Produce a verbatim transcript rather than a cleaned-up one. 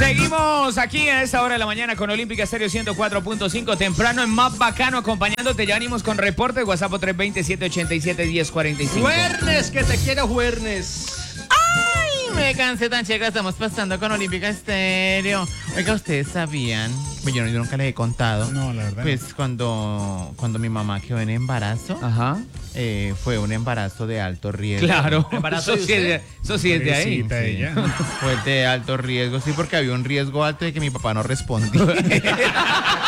Seguimos aquí a esta hora de la mañana con Olímpica Estéreo ciento cuatro punto cinco. Temprano en Más Bacano, acompañándote. Ya venimos con reporte. WhatsApp tres dos cero, siete ocho siete, uno cero cuatro cinco. Juernes, que te quiero, Juernes. Ay, me cansé tan chica. Estamos pasando con Olímpica Estéreo. Oiga, ¿ustedes sabían? Pues yo, yo nunca les he contado. No, la verdad. Pues cuando, cuando mi mamá quedó en embarazo, Ajá. eh, fue un embarazo de alto riesgo. Claro. ¿Embarazo Eso de sí es de, usted? eso sí es de ahí. Pobrecita ella. Fue de alto riesgo, sí, porque había un riesgo alto de que mi papá no respondía.